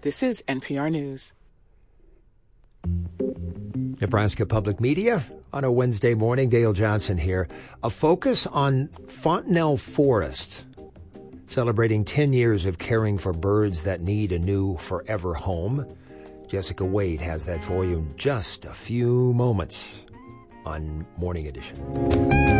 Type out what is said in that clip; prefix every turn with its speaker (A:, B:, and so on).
A: This is NPR News.
B: Nebraska Public Media on a Wednesday morning. Dale Johnson here. A focus on Fontenelle Forest, celebrating 10 years of caring for birds that need a new forever home. Jessica Wade has that for you in just a few moments on Morning Edition.